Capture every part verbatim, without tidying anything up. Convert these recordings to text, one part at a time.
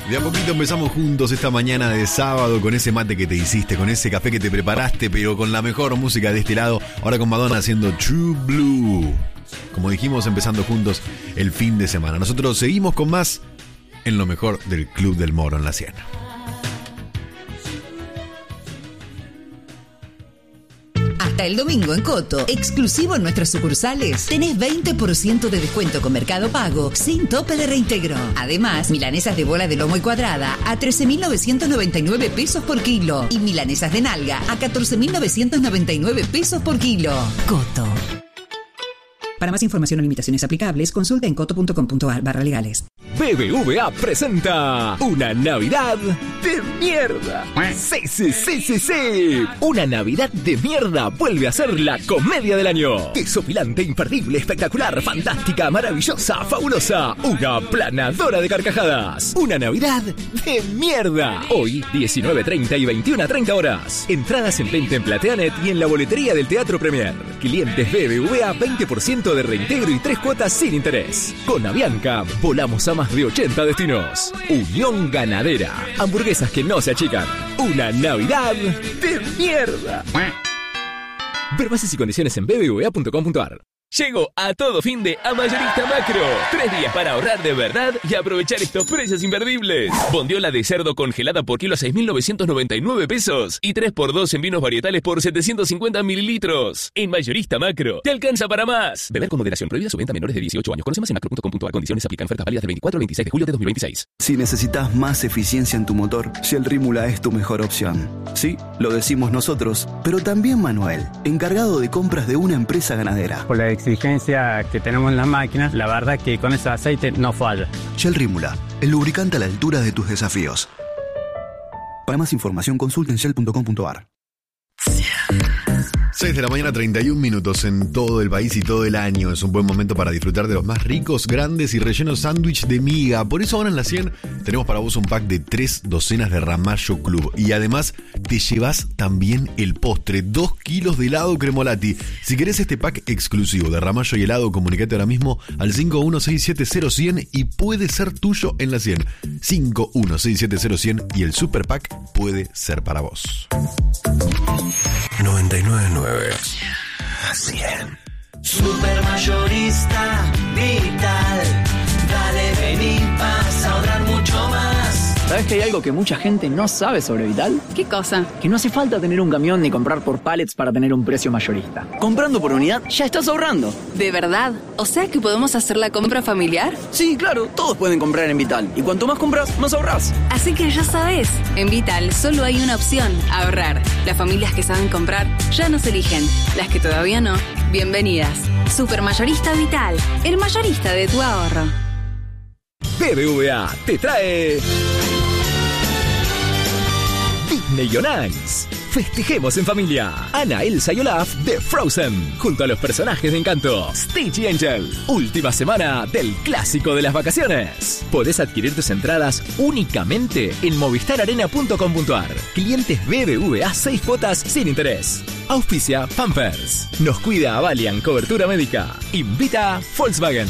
De a poquito empezamos juntos esta mañana de sábado con ese mate que te hiciste, con ese café que te preparaste, pero con la mejor música de este lado. Ahora con Madonna haciendo True Blue. Como dijimos, empezando juntos el fin de semana. Nosotros seguimos con más en lo mejor del Club del Moro en la cien. Hasta el domingo en Coto, exclusivo en nuestras sucursales, tenés veinte por ciento de descuento con Mercado Pago, sin tope de reintegro. Además, milanesas de bola de lomo y cuadrada a trece mil novecientos noventa y nueve pesos por kilo y milanesas de nalga a catorce mil novecientos noventa y nueve pesos por kilo. Coto. Para más información o limitaciones aplicables, consulta en coto punto com punto ar barra legales. B B V A presenta una Navidad de mierda. Sí, sí, sí, sí, sí. Una Navidad de mierda vuelve a ser la comedia del año. Desopilante, imperdible, espectacular, fantástica, maravillosa, fabulosa. Una planadora de carcajadas. Una Navidad de mierda. Hoy, diecinueve treinta y veintiuna treinta horas. Entradas en venta en Plateanet y en la boletería del Teatro Premier. Clientes B B V A, veinte por ciento de reintegro y tres cuotas sin interés. Con Avianca, volamos a más de ochenta destinos. Unión Ganadera. Hamburguesas que no se achican. Una Navidad de mierda. Ver bases y condiciones en b b v a punto com punto ar. Llegó a todo fin de a Mayorista Macro. Tres días para ahorrar de verdad y aprovechar estos precios imperdibles. Bondiola de cerdo congelada por kilo a seis mil novecientos noventa y nueve pesos. Y tres por dos en vinos varietales por setecientos cincuenta mililitros. En Mayorista Macro, te alcanza para más. Beber con moderación. Prohibida su venta a menores de dieciocho años. Conoce más en macro punto com punto ar. Condiciones aplican. Ofertas válidas del veinticuatro al veintiséis de julio de dos mil veintiséis. Si necesitas más eficiencia en tu motor, Shell Rímula es tu mejor opción. Sí, lo decimos nosotros, pero también Manuel, encargado de compras de una empresa ganadera. Por la exigencia que tenemos en las máquinas, la verdad que con ese aceite no falla. Shell Rímula, el lubricante a la altura de tus desafíos. Para más información, consulta en shell punto com punto ar. seis de la mañana, treinta y un minutos en todo el país y todo el año. Es un buen momento para disfrutar de los más ricos, grandes y rellenos sándwich de miga. Por eso ahora en la cien tenemos para vos un pack de tres docenas de Ramallo Club. Y además te llevas también el postre, dos kilos de helado Cremolati. Si querés este pack exclusivo de Ramallo y helado, comunicate ahora mismo al cinco uno seis siete cero cien y puede ser tuyo en la cien. cinco uno seis siete cero cien y el super pack puede ser para vos. noventa y nueve punto nueve cien. Super mayorista Vital. Dale, vení, vas a ahorrar mucho más. ¿Sabes que hay algo que mucha gente no sabe sobre Vital? ¿Qué cosa? Que no hace falta tener un camión ni comprar por pallets para tener un precio mayorista. Comprando por unidad ya estás ahorrando. ¿De verdad? ¿O sea que podemos hacer la compra familiar? Sí, claro, todos pueden comprar en Vital. Y cuanto más compras, más ahorrás. Así que ya sabes, en Vital solo hay una opción, ahorrar. Las familias que saben comprar ya nos eligen. Las que todavía no, bienvenidas. Supermayorista Vital, el mayorista de tu ahorro. B B V A te trae Disney on Ice. Festejemos en familia. Anna, Elsa y Olaf de Frozen, junto a los personajes de Encanto, Stitch y Angel. Última semana del clásico de las vacaciones. Podés adquirir tus entradas únicamente en movistar arena punto com punto ar. Clientes B B V A, seis cuotas sin interés. Auspicia Pampers. Nos cuida Avalian, cobertura médica. Invita Volkswagen.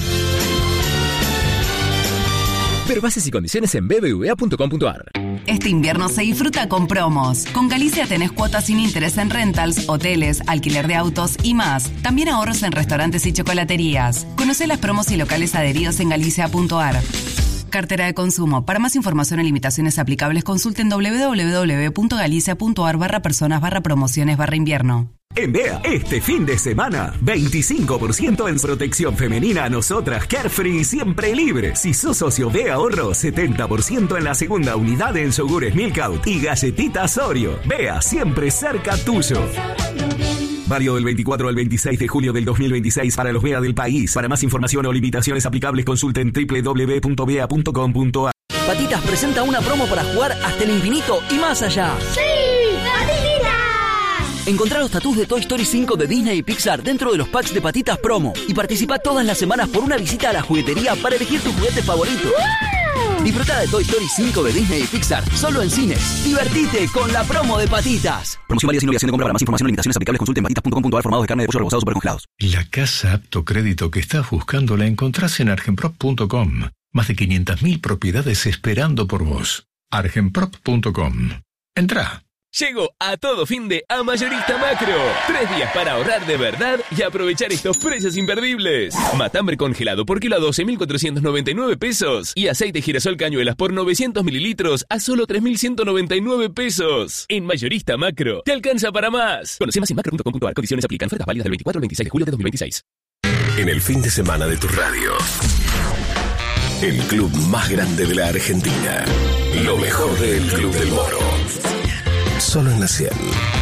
Ver bases y condiciones en b b v a punto com punto ar. Este invierno se disfruta con promos. Con Galicia tenés cuotas sin interés en rentals, hoteles, alquiler de autos y más. También ahorros en restaurantes y chocolaterías. Conocé las promos y locales adheridos en galicia punto ar. Cartera de consumo. Para más información o limitaciones aplicables, consulten doble u doble u doble u punto galicia punto ar barra personas barra promociones barra invierno. En B E A, este fin de semana, veinticinco por ciento en protección femenina, nosotras Carefree siempre libres. Si sos socio de Ahorro, setenta por ciento en la segunda unidad en yogures Milkout y galletitas Oreo. B E A, siempre cerca tuyo. Válido del veinticuatro al veintiséis de julio del dos mil veintiséis para los B E A del país. Para más información o limitaciones aplicables, consulten doble u doble u doble u punto b e a punto com punto ar. Patitas presenta una promo para jugar hasta el infinito y más allá. ¡Sí! ¡Patitas! Encontrá los tatús de Toy Story cinco de Disney y Pixar dentro de los packs de Patitas Promo. Y participa todas las semanas por una visita a la juguetería para elegir tu juguete favorito. ¡Wow! Disfruta de Toy Story cinco de Disney y Pixar solo en cines. Divertite con la promo de Patitas. Promoción válida sin obligación de compra. Para más información o limitaciones aplicables, consulten patitas punto com punto ar. Formados de carne de pollo rebozados supercongelados. La casa apto crédito que estás buscando la encontrás en argenprop punto com. Más de quinientas mil propiedades esperando por vos. argenprop punto com. Entrá. Llegó a todo fin de a Mayorista Macro. Tres días para ahorrar de verdad y aprovechar estos precios imperdibles. Matambre congelado por kilo a doce mil cuatrocientos noventa y nueve pesos. Y aceite girasol cañuelas por novecientos mililitros a solo tres mil ciento noventa y nueve pesos. En Mayorista Macro, te alcanza para más. Conoce más en macro punto com punto a r. Condiciones aplican. Ofertas válidas del veinticuatro al veintiséis de julio de dos mil veintiséis. En el fin de semana de tu radio. El club más grande de la Argentina. Lo mejor del Club del Moro. Solo en la cien.